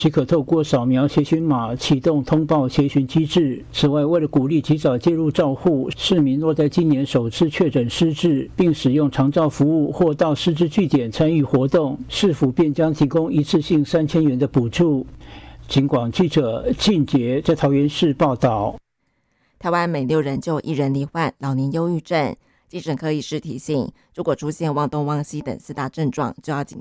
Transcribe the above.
即可透过扫描协询码启动通报协询机制。此外，为了鼓励及早介入照护，市民若在今年首次确诊失智，并使用长照服务或到失智据点参与活动，市府便将提供一次性3000元的补助。警广记者靳杰在桃园市报道。 台湾每6人就1人罹患老年忧郁症。精神科医师提醒，如果出现忘东忘西等4大症状，就要